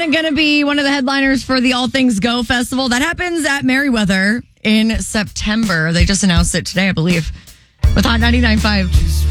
going to be one of the headliners for the All Things Go Festival. That happens at Merriweather in September. They just announced it today, I believe, with Hot 99.5.